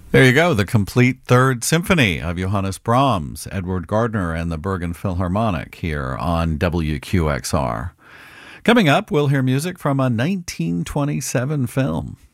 There you go, the complete Third Symphony of Johannes Brahms, Edward Gardner, and the Bergen Philharmonic here on WQXR. Coming up, we'll hear music from a 1927 film.